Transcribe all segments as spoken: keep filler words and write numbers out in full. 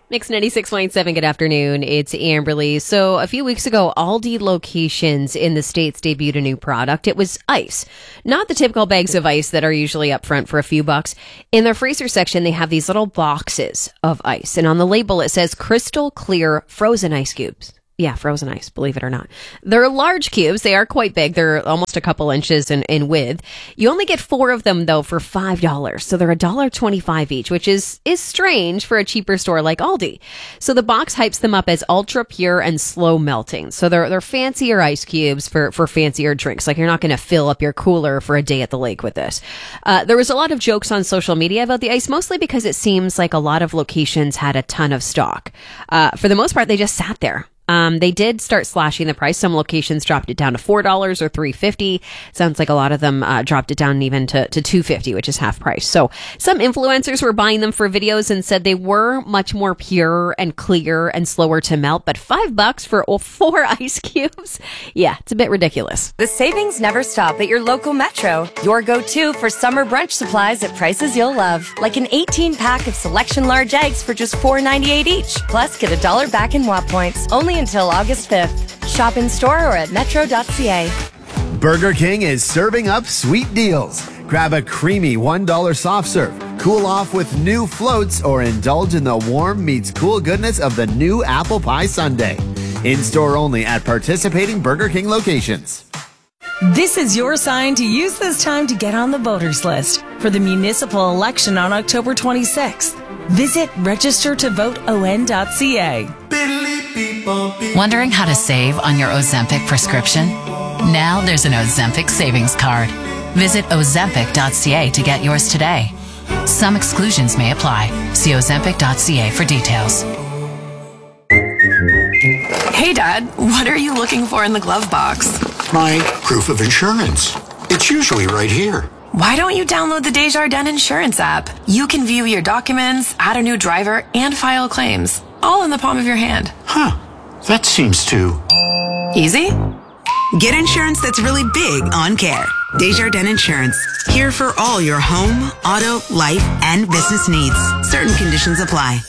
Mix ninety-six point seven, good afternoon. It's Amberly. So a few weeks ago, Aldi locations in the States debuted a new product. It was ice. Not the typical bags of ice that are usually up front for a few bucks. In their freezer section, they have these little boxes of ice. And on the label, it says crystal clear frozen ice cubes. Yeah, frozen ice, believe it or not. They're large cubes. They are quite big. They're almost a couple inches in, in width. You only get four of them, though, for five dollars. So they're one dollar twenty-five each, which is, is strange for a cheaper store like Aldi. So the box hypes them up as ultra pure and slow melting. So they're they're fancier ice cubes for, for fancier drinks. Like, you're not going to fill up your cooler for a day at the lake with this. Uh, there was a lot of jokes on social media about the ice, mostly because it seems like a lot of locations had a ton of stock. Uh, for the most part, they just sat there. Um, they did start slashing the price. Some locations dropped it down to four dollars or three fifty. Sounds like a lot of them uh, dropped it down even to, to two fifty, which is half price. So some influencers were buying them for videos and said they were much more pure and clear and slower to melt. But five bucks for four ice cubes? Yeah, it's a bit ridiculous. The savings never stop at your local Metro. Your go-to for summer brunch supplies at prices you'll love. Like an eighteen pack of Selection large eggs for just four ninety-eight each. Plus, get a dollar back in W A P points. Only until August fifth. Shop in store or at metro dot c a. Burger King is serving up sweet deals. Grab a creamy one dollar soft serve, cool off with new floats, or indulge in the warm meets cool goodness of the new apple pie sundae. In-store only at participating Burger King locations. This is your sign to use this time to get on the voters list for the municipal election on October twenty-sixth. Visit register to vote o n dot c a. Wondering how to save on your Ozempic prescription? Now there's an Ozempic savings card. Visit ozempic dot c a to get yours today. Some exclusions may apply. See ozempic dot c a for details. Hey, Dad, what are you looking for in the glove box? My proof of insurance. It's usually right here. Why don't you download the Desjardins Insurance app? You can view your documents, add a new driver, and file claims, all in the palm of your hand. Huh. That seems too... easy? Get insurance that's really big on care. Desjardins Insurance. Here for all your home, auto, life, and business needs. Certain conditions apply.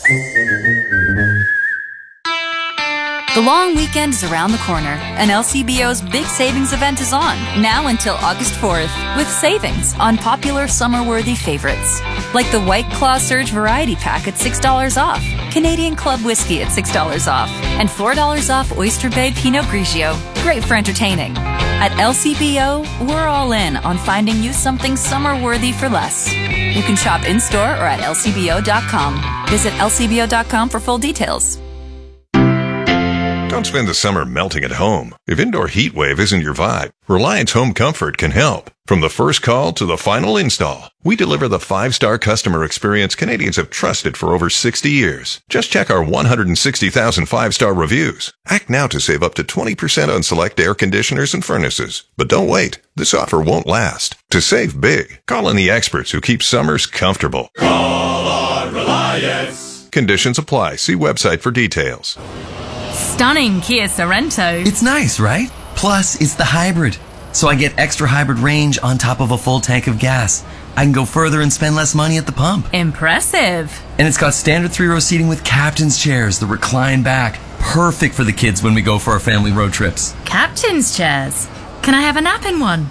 The long weekend is around the corner, and L C B O's big savings event is on, now until August fourth, with savings on popular summer-worthy favorites, like the White Claw Surge Variety Pack at six dollars off, Canadian Club Whiskey at six dollars off, and four dollars off Oyster Bay Pinot Grigio. Great for entertaining. At L C B O, we're all in on finding you something summer-worthy for less. You can shop in-store or at L C B O dot com. Visit L C B O dot com for full details. Don't spend the summer melting at home. If indoor heat wave isn't your vibe, Reliance Home Comfort can help. From the first call to the final install, we deliver the five-star customer experience Canadians have trusted for over sixty years. Just check our one hundred sixty thousand five-star reviews. Act now to save up to twenty percent on select air conditioners and furnaces. But don't wait. This offer won't last. To save big, call in the experts who keep summers comfortable. Call on Reliance. Conditions apply. See website for details. Stunning Kia Sorento. It's nice, right? Plus, it's the hybrid. So I get extra hybrid range on top of a full tank of gas. I can go further and spend less money at the pump. Impressive. And it's got standard three-row seating with captain's chairs that recline back. Perfect for the kids when we go for our family road trips. Captain's chairs? Can I have a nap in one?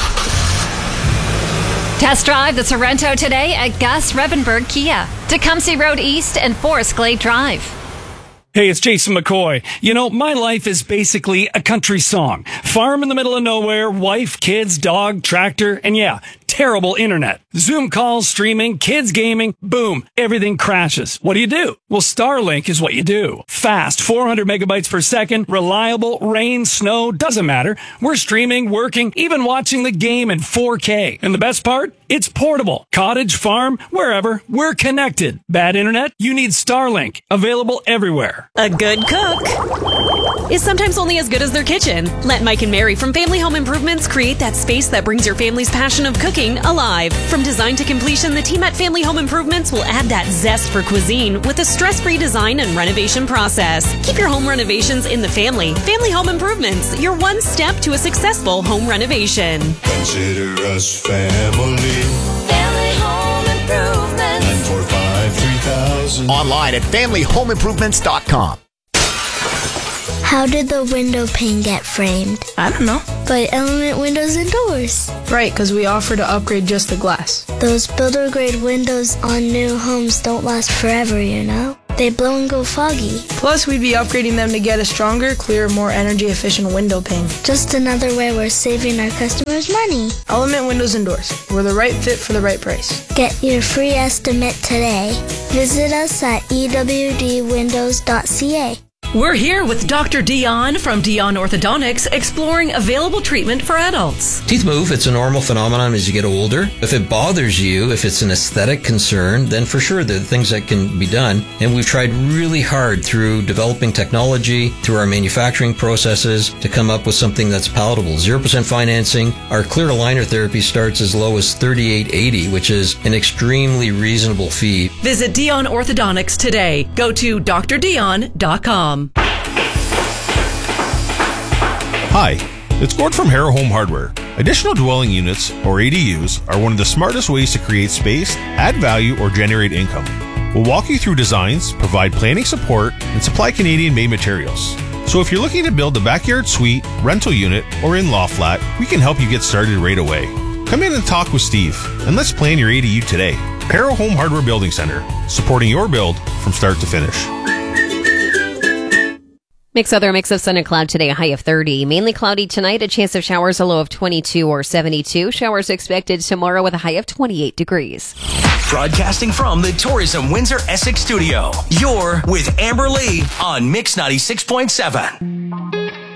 Test drive the Sorento today at Gus Revenberg Kia, Tecumseh Road East and Forest Glade Drive. Hey, it's Jason McCoy. You know, my life is basically a country song. Farm in the middle of nowhere, wife, kids, dog, tractor, and yeah, terrible internet. Zoom calls, streaming, kids gaming, boom, everything crashes. What do you do? Well, Starlink is what you do. Fast, four hundred megabytes per second, reliable, rain, snow, doesn't matter. We're streaming, working, even watching the game in four K. And the best part? It's portable. Cottage, farm, wherever, we're connected. Bad internet? You need Starlink. Available everywhere. A good cook is sometimes only as good as their kitchen. Let Mike and Mary from Family Home Improvements create that space that brings your family's passion of cooking alive. From design to completion, the team at Family Home Improvements will add that zest for cuisine with a stress-free design and renovation process. Keep your home renovations in the family. Family Home Improvements, your one step to a successful home renovation. Consider us family. Family Home Improvements. nine four five, three thousand. Online at family home improvements dot com. How did the window pane get framed? I don't know. By Element Windows and Doors. Right, because we offer to upgrade just the glass. Those builder-grade windows on new homes don't last forever, you know? They blow and go foggy. Plus, we'd be upgrading them to get a stronger, clearer, more energy-efficient window pane. Just another way we're saving our customers money. Element Windows and Doors. We're the right fit for the right price. Get your free estimate today. Visit us at e w d windows dot c a. We're here with Doctor Dion from Dion Orthodontics, exploring available treatment for adults. Teeth move. It's a normal phenomenon as you get older. If it bothers you, if it's an aesthetic concern, then for sure there are things that can be done. And we've tried really hard through developing technology, through our manufacturing processes, to come up with something that's palatable. zero percent financing. Our clear aligner therapy starts as low as thirty-eight eighty, which is an extremely reasonable fee. Visit Dion Orthodontics today. Go to d r dion dot com. Hi, it's Gord from Harrow Home Hardware. Additional dwelling units, or A D Us, are one of the smartest ways to create space, add value, or generate income. We'll walk you through designs, provide planning support, and supply Canadian-made materials. So if you're looking to build a backyard suite, rental unit, or in-law flat, we can help you get started right away. Come in and talk with Steve, and let's plan your A D U today. Harrow Home Hardware Building Center, supporting your build from start to finish. Mix other mix of sun and cloud today, a high of thirty. Mainly cloudy tonight, a chance of showers, a low of twenty-two or seventy-two. Showers expected tomorrow with a high of twenty-eight degrees. Broadcasting from the Tourism Windsor Essex studio, you're with Amber Lee on Mix ninety-six point seven.